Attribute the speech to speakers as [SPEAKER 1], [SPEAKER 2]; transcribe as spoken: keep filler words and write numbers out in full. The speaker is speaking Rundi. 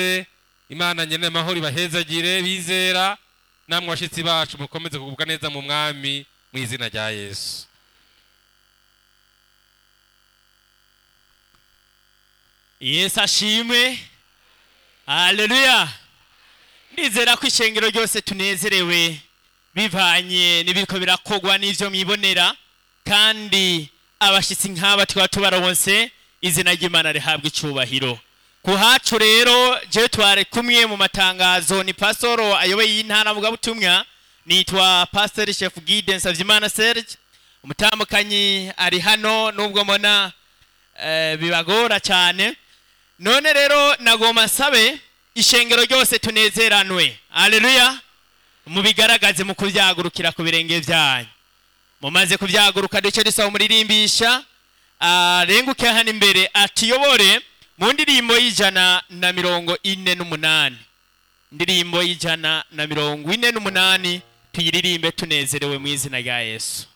[SPEAKER 1] Imana nyene amahoro ibahezagire bizera namwe bashitsi bacu mukomeze kugubwa neza mu mwami mu izina rya Yesu.
[SPEAKER 2] Yesu ashimwe. Haleluya. Nizera ko ishengero ryose tunezerewe bivanye n'ibiko birakogwa n'ivyo mwibonera, kandi abashitsi nk'aba twaba tubaronse izina ry'Imana rihabwa icubahiro. Kuhacu rero je tware kumwe mu matangazo ni pasoro ayoboye y'intara vuga butumwa nitwa Pastor Chef Guide Nsavyimana Serge. Umutamukanyi ari hano nubwo mbona e, bibagora cyane. None rero nagoma sabe ishengero ryose tunezeranwe. Haleluya. Mubigaragaze mu kuvyagurukira ku birenge byanyu. Mumaze kuvyaguruka duce dusaba umuririmbisha arenguke hano imbere atiyobore mu ndirimbo y'ijana na mirongo ine n'umunani. Ndirimbo y'ijana na mirongo ine n'umunani tuyiririmbe tunezerewe mu izina rya Yesu.